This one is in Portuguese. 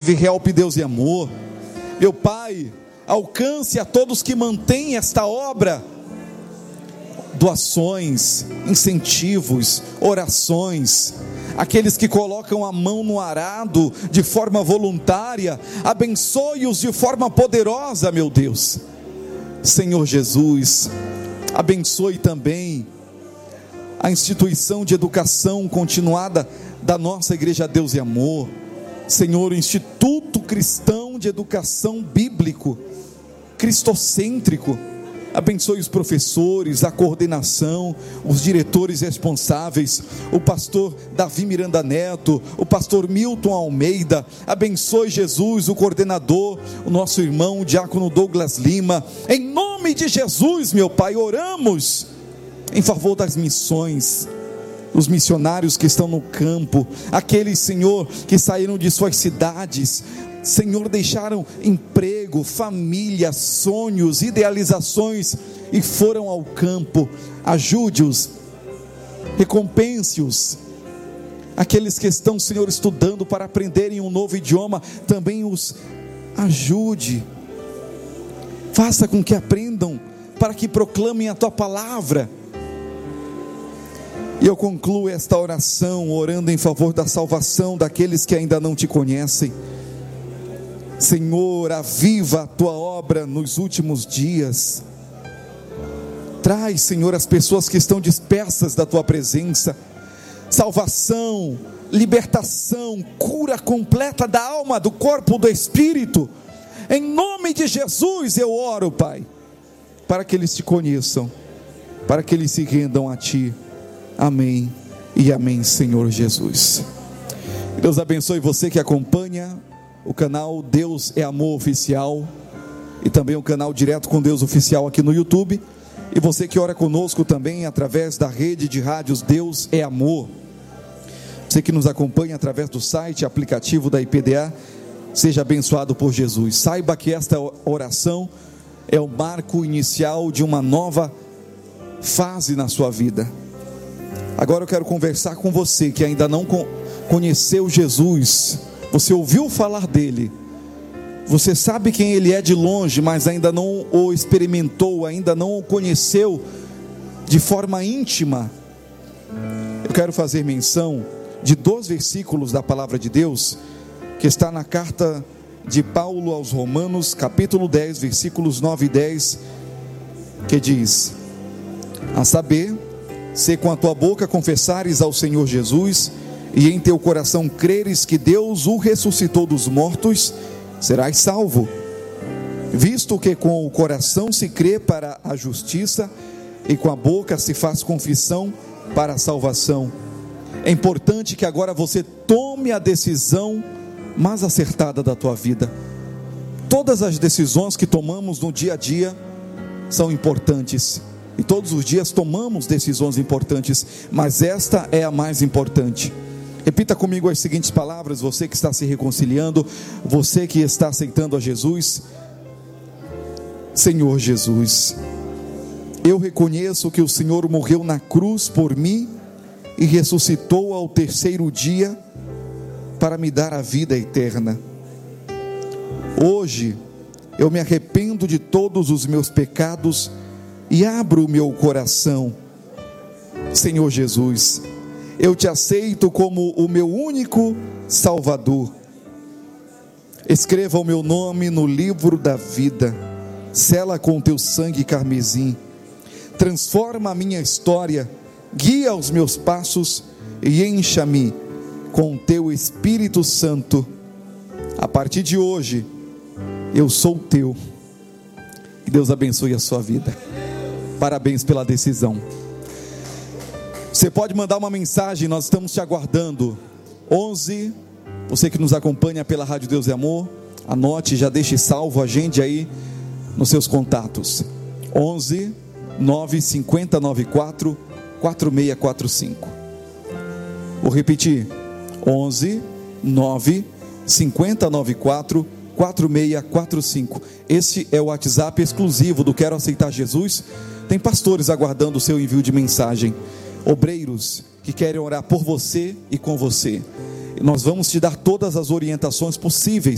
Live Help Deus e Amor. Meu Pai, alcance a todos que mantêm esta obra, doações, incentivos, orações, aqueles que colocam a mão no arado de forma voluntária, abençoe-os de forma poderosa, meu Deus. Senhor Jesus, abençoe também a instituição de educação continuada da nossa Igreja Deus e Amor. Senhor, o Instituto Cristão de Educação Bíblico, cristocêntrico, abençoe os professores, a coordenação, os diretores responsáveis, o pastor Davi Miranda Neto, o pastor Milton Almeida, abençoe, Jesus, o coordenador, o nosso irmão, o diácono Douglas Lima, em nome de Jesus, meu Pai, oramos em favor das missões, os missionários que estão no campo, aqueles, Senhor, que saíram de suas cidades, Senhor, deixaram emprego, família, sonhos, idealizações e foram ao campo. Ajude-os, recompense-os. Aqueles que estão, Senhor, estudando para aprenderem um novo idioma, também os ajude. Faça com que aprendam, para que proclamem a Tua palavra. E eu concluo esta oração orando em favor da salvação daqueles que ainda não Te conhecem. Senhor, aviva a Tua obra nos últimos dias. Traz, Senhor, as pessoas que estão dispersas da Tua presença. Salvação, libertação, cura completa da alma, do corpo, do espírito. Em nome de Jesus eu oro, Pai, para que eles Te conheçam, para que eles se rendam a Ti. Amém e amém, Senhor Jesus. Deus abençoe você que acompanha o canal Deus é Amor Oficial e também o canal Direto com Deus Oficial aqui no YouTube, e você que ora conosco também através da rede de rádios Deus é Amor. Você que nos acompanha através do site, aplicativo da IPDA, seja abençoado por Jesus. Saiba que esta oração é o marco inicial de uma nova fase na sua vida. Agora eu quero conversar com você que ainda não conheceu Jesus. Você ouviu falar dele, você sabe quem ele é de longe, mas ainda não o experimentou, ainda não o conheceu de forma íntima. Eu quero fazer menção de 2 versículos da palavra de Deus, que está na carta de Paulo aos Romanos, capítulo 10, versículos 9 e 10, que diz: a saber, se com a tua boca confessares ao Senhor Jesus, e em teu coração creres que Deus o ressuscitou dos mortos, serás salvo. Visto que com o coração se crê para a justiça, e com a boca se faz confissão para a salvação. É importante que agora você tome a decisão mais acertada da tua vida. Todas as decisões que tomamos no dia a dia são importantes, e todos os dias tomamos decisões importantes, mas esta é a mais importante. Repita comigo as seguintes palavras, você que está se reconciliando, você que está aceitando a Jesus. Senhor Jesus, eu reconheço que o Senhor morreu na cruz por mim e ressuscitou ao 3º dia para me dar a vida eterna. Hoje eu me arrependo de todos os meus pecados e abro o meu coração. Senhor Jesus, eu Te aceito como o meu único Salvador. Escreva o meu nome no livro da vida, sela com Teu sangue carmesim, transforma a minha história, guia os meus passos e encha-me com Teu Espírito Santo. A partir de hoje, eu sou Teu. Que Deus abençoe a sua vida. Parabéns pela decisão. Você pode mandar uma mensagem, nós estamos te aguardando. 11, você que nos acompanha pela Rádio Deus e Amor, anote, já deixe salvo, agende aí nos seus contatos. 11 950 94 4645. Vou repetir. 11 950 94 4645. Esse é o WhatsApp exclusivo do Quero Aceitar Jesus. Tem pastores aguardando o seu envio de mensagem, obreiros que querem orar por você e com você. Nós vamos te dar todas as orientações possíveis